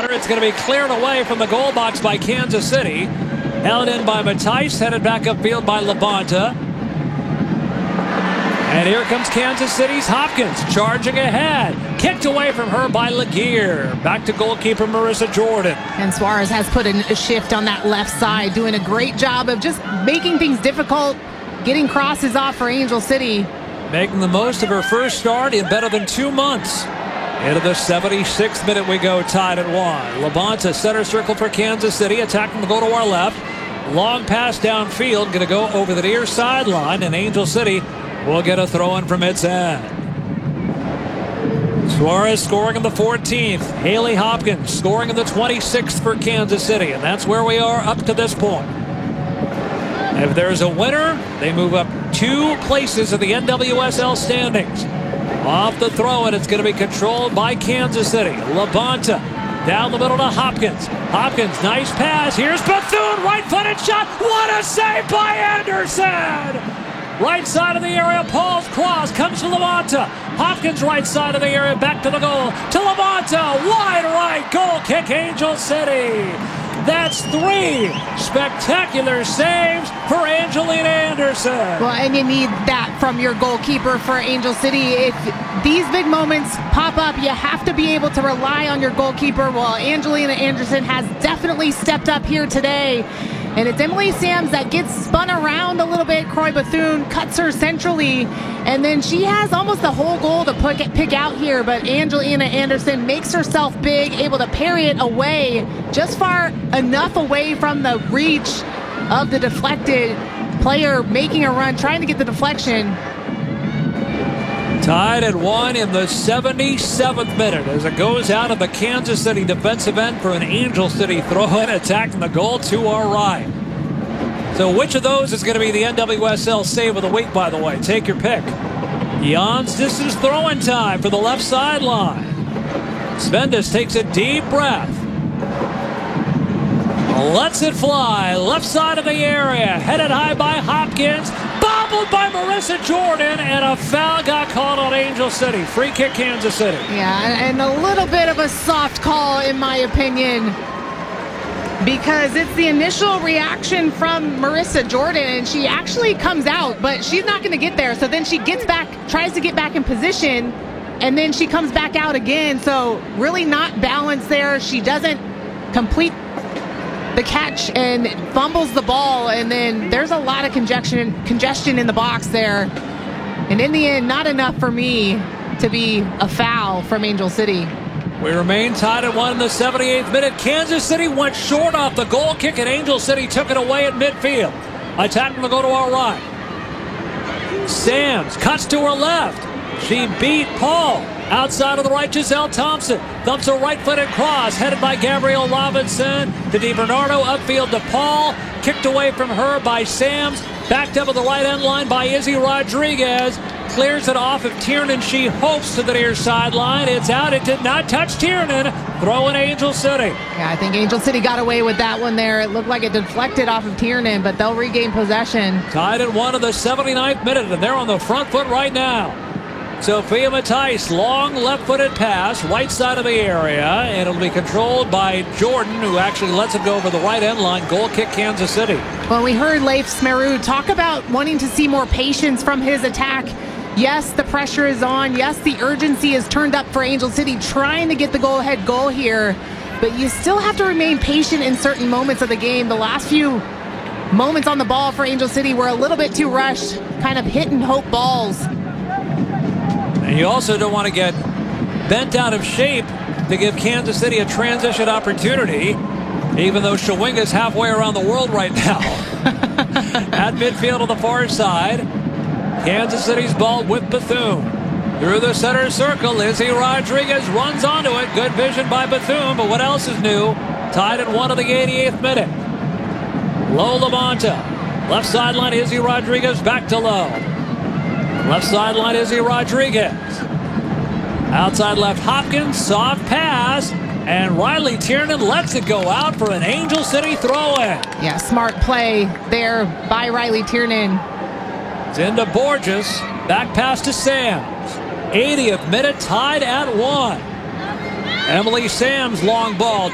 It's going to be cleared away from the goal box by Kansas City. Held in by Matthijs, headed back upfield by Labonta. And here comes Kansas City's Hopkins, charging ahead. Kicked away from her by Laguerre. Back to goalkeeper Marissa Jordan. And Suarez has put in a shift on that left side, doing a great job of just making things difficult, getting crosses off for Angel City. Making the most of her first start in better than 2 months. Into the 76th minute we go, tied at 1. Labonta, center circle for Kansas City, attacking the goal to our left. Long pass downfield, going to go over the near sideline, and Angel City will get a throw-in from its end. Suarez scoring in the 14th. Haley Hopkins scoring in the 26th for Kansas City, and that's where we are up to this point. If there's a winner, they move up 2 places in the NWSL standings. Off the throw, and it's going to be controlled by Kansas City. Labonta down the middle to Hopkins. Hopkins, nice pass. Here's Bethune, right-footed shot. What a save by Anderson! Right side of the area, Paul's cross comes to Labonta. Hopkins right side of the area, back to the goal. To Labonta, wide right, goal kick, Angel City. That's 3 spectacular saves for Angelina Anderson. Well, and you need that from your goalkeeper for Angel City. If these big moments pop up, you have to be able to rely on your goalkeeper. Well, Angelina Anderson has definitely stepped up here today. And it's Emily Sams that gets spun around a little bit. Croix Bethune cuts her centrally, and then she has almost the whole goal to pick out here, but Angelina Anderson makes herself big, able to parry it away, just far enough away from the reach of the deflected player, making a run, trying to get the deflection. Tied at 1 in the 77th minute as it goes out of the Kansas City defensive end for an Angel City throw-in, attacking the goal to our right. So which of those is going to be the NWSL save of the week, by the way? Take your pick. Jan's distance throw-in time for the left sideline. Svendas takes a deep breath. Lets it fly. Left side of the area. Headed high by Hopkins. Bobbled by Marissa Jordan, and a foul got called on Angel City. Free kick, Kansas City. Yeah, and a little bit of a soft call, in my opinion, because it's the initial reaction from Marissa Jordan, and she actually comes out, but she's not going to get there. So then she gets back, tries to get back in position, and then she comes back out again. So really not balanced there. She doesn't complete the catch and fumbles the ball, and then there's a lot of congestion in the box there. And in the end, not enough for me to be a foul from Angel City. We remain tied at 1 in the 78th minute. Kansas City went short off the goal kick, and Angel City took it away at midfield. Attacking the goal to our right. Sams cuts to her left. She beat Paul. Outside of the right, Giselle Thompson thumps a right-footed cross, headed by Gabrielle Robinson to DiBernardo, upfield to Paul, kicked away from her by Sams, backed up at the right end line by Izzy Rodriguez, clears it off of Tiernan. She hopes to the near sideline. It's out. It did not touch Tiernan. Throw in Angel City. Yeah, I think Angel City got away with that one there. It looked like it deflected off of Tiernan, but they'll regain possession. Tied at 1 of the 79th minute, and they're on the front foot right now. Sophia Matthijs, long left-footed pass, right side of the area, and it'll be controlled by Jordan, who actually lets it go over the right end line. Goal kick, Kansas City. Well, we heard Leif Smeroud talk about wanting to see more patience from his attack. Yes, the pressure is on. Yes, the urgency is turned up for Angel City, trying to get the go-ahead goal here. But you still have to remain patient in certain moments of the game. The last few moments on the ball for Angel City were a little bit too rushed, kind of hit and hope balls. And you also don't want to get bent out of shape to give Kansas City a transition opportunity, even though Shawinga's halfway around the world right now. At midfield on the far side, Kansas City's ball with Bethune. Through the center circle, Izzy Rodriguez runs onto it. Good vision by Bethune, but what else is new? Tied at 1 of the 88th minute. Low Labonta. Left sideline, Izzy Rodriguez back to Low. Left sideline, Izzy Rodriguez. Outside left, Hopkins, soft pass, and Riley Tiernan lets it go out for an Angel City throw-in. Yeah, smart play there by Riley Tiernan. It's into Borges, back pass to Sams. 80th minute, tied at 1. Emily Sams, long ball.